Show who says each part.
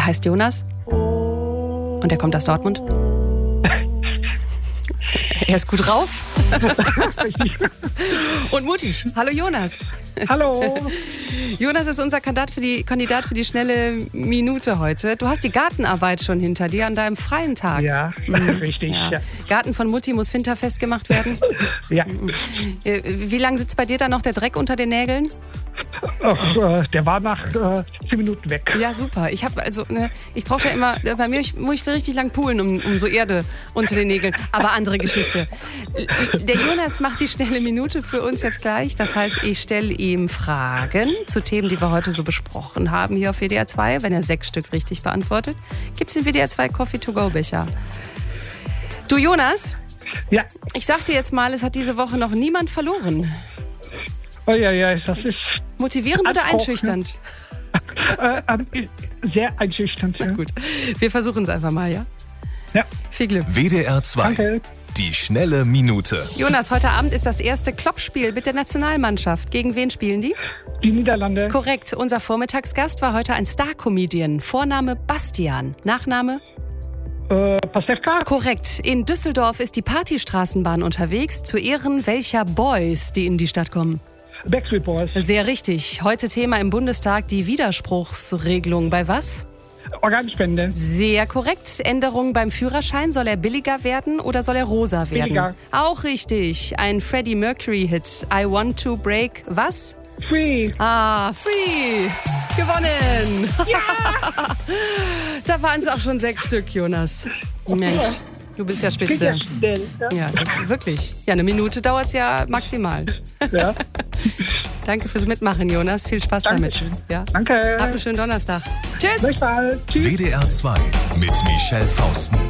Speaker 1: Er heißt Jonas und er kommt aus Dortmund. Er ist gut drauf und mutig. Hallo Jonas.
Speaker 2: Hallo.
Speaker 1: Jonas ist unser Kandidat für die schnelle Minute heute. Du hast die Gartenarbeit schon hinter dir an deinem freien Tag.
Speaker 2: Ja, richtig. Ja.
Speaker 1: Garten von Mutti muss winterfest gemacht werden.
Speaker 2: Ja.
Speaker 1: Wie lange sitzt bei dir da noch der Dreck unter den Nägeln?
Speaker 2: Der war nach 10 Minuten weg.
Speaker 1: Ja, super. Ich brauche ja immer, bei mir muss ich richtig lang poolen, um so Erde unter den Nägeln. Aber andere Geschichte. Der Jonas macht die schnelle Minute für uns jetzt gleich. Das heißt, ich stelle ihm Fragen zu Themen, die wir heute so besprochen haben hier auf WDR 2. Wenn er 6 Stück richtig beantwortet, gibt es den WDR 2 Coffee-to-go-Becher. Du Jonas?
Speaker 2: Ja.
Speaker 1: Ich sag dir jetzt mal, es hat diese Woche noch niemand verloren.
Speaker 2: Oh ja, das ist...
Speaker 1: Motivierend oder einschüchternd?
Speaker 2: Sehr einschüchternd. Ja.
Speaker 1: Gut, wir versuchen es einfach mal, ja?
Speaker 2: Ja.
Speaker 1: Viel Glück.
Speaker 3: WDR 2,
Speaker 2: Danke.
Speaker 3: die schnelle Minute.
Speaker 1: Jonas, heute Abend ist das erste Kloppspiel mit der Nationalmannschaft. Gegen wen spielen die?
Speaker 2: Die Niederlande.
Speaker 1: Korrekt, unser Vormittagsgast war heute ein Star-Comedian. Vorname Bastian, Nachname?
Speaker 2: Pastewka.
Speaker 1: Korrekt, in Düsseldorf ist die Partystraßenbahn unterwegs. Zu Ehren welcher Boys, die in die Stadt kommen?
Speaker 2: Backstreet Boys.
Speaker 1: Sehr richtig. Heute Thema im Bundestag die Widerspruchsregelung. Bei was?
Speaker 2: Organspende.
Speaker 1: Sehr korrekt. Änderung beim Führerschein. Soll er billiger werden oder soll er rosa werden?
Speaker 2: Billiger.
Speaker 1: Auch richtig. Ein Freddie Mercury-Hit. I want to break was?
Speaker 2: Free.
Speaker 1: Free. Gewonnen. Ja! Da waren es auch schon 6 Stück, Jonas. Mensch, du bist ja spitze.
Speaker 2: Schnell, ja?
Speaker 1: Ja, wirklich. Ja, eine Minute dauert es ja maximal.
Speaker 2: Ja.
Speaker 1: Danke fürs Mitmachen, Jonas. Viel Spaß
Speaker 2: Dankeschön.
Speaker 1: damit. Ja.
Speaker 2: Danke.
Speaker 1: Habt einen schönen Donnerstag. Tschüss.
Speaker 2: Bis bald. Tschüss.
Speaker 3: WDR 2 mit Michelle Fausten.